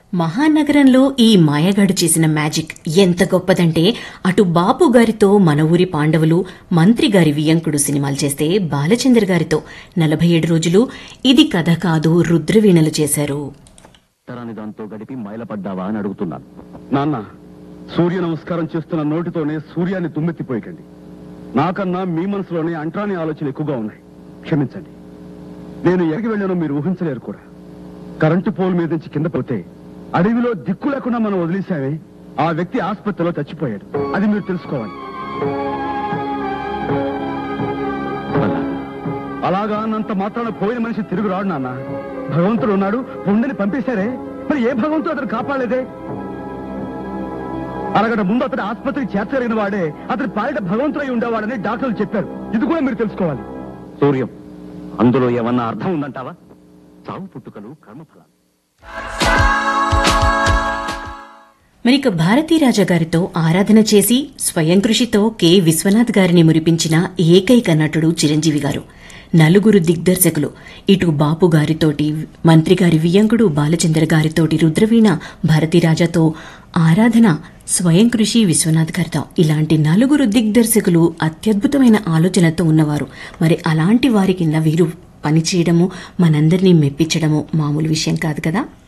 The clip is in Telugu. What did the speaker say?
మహానగరంలో ఈ మాయగాడు చేసిన మ్యాజిక్ ఎంత గొప్పదంటే అటు బాపు గారితో మన ఊరి పాండవులు, మంత్రి గారి వియంకుడు సినిమాలు చేస్తే బాలచంద్ర గారితో 47 రోజులు ఇది కథ కాదు రుద్రవీణలు చేశారు. దాంతో గడిపి మైలపడ్డావా అని అడుగుతున్నాను. నాన్న, సూర్య నమస్కారం చేస్తున్న నోటితోనే సూర్యాన్ని దుమ్మెత్తిపోయకండి. నాకన్నా మీ మనసులోనే అంట్రాని ఆలోచనలు ఎక్కువగా ఉన్నాయి. క్షమించండి. నేను ఎక్కడికి వెళ్ళానో మీరు ఊహించలేరు కూడా. కరెంటు పోల్ మీద నుంచి కింద పోతే అడవిలో దిక్కు లేకుండా మనం వదిలేశామే, ఆ వ్యక్తి ఆసుపత్రిలో చచ్చిపోయాడు. అది మీరు తెలుసుకోవాలి. అలాగా అన్నంత మాత్రాన పోయిన మనిషి తిరుగు రాడు నాన్న. భగవంతుడు ఉన్నాడు, ఉండని పంపేశారే, మరి ఏ భగవంతుడు అతను కాపాడలేదే? అరగట ముందు అతను ఆసుపత్రికి చేర్చలేని వాడే అతని పాలిట భగవంతుడై ఉండేవాడని డాక్టర్లు చెప్పారు. ఇది కూడా మీరు తెలుసుకోవాలి. సూర్యం, అందులో ఏమన్నా అర్థం ఉందంటావా? చావు పుట్టుకలు కర్మఫలాలు. మరిక భారతీరాజా గారితో ఆరాధన చేసి స్వయం కృషితో కె విశ్వనాథ్ గారిని మురిపించిన ఏకైక నటుడు చిరంజీవి గారు. నలుగురు దిగ్దర్శకులు, ఇటు బాపు గారితోటి, మంత్రి గారి వియంకుడు బాలచంద్ర గారితోటి రుద్రవీణ, భారతీరాజాతో ఆరాధన, స్వయం కృషి విశ్వనాథ్ గారితో, ఇలాంటి నలుగురు దిగ్దర్శకులు అత్యద్భుతమైన ఆలోచనతో ఉన్నవారు. మరి అలాంటి వారి కింద వీరు పనిచేయడము, మనందరినీ మెప్పించడము మామూలు విషయం కాదు కదా.